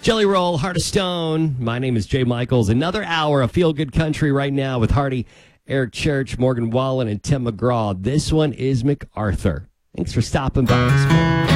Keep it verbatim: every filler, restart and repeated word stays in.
Jelly Roll, Heart of Stone. My name is Jay Michaels. Another hour of Feel Good Country right now with Hardy, Eric Church, Morgan Wallen, and Tim McGraw. This one is MacArthur. Thanks for stopping by this morning.